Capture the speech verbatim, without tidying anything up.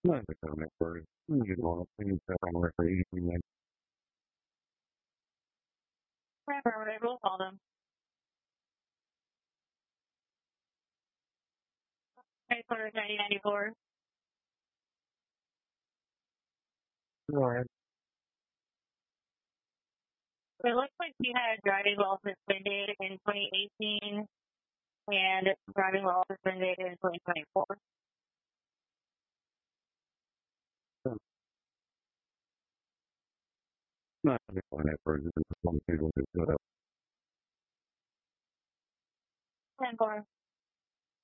Not the comment for you know, things that I'm referring to like Affirmative, we'll call them. Headquarters ninety ninety-four. Alright. It looks like he had driving while suspended in twenty eighteen and driving while suspended in twenty twenty-four. Not the comment for some people who put up. ten four.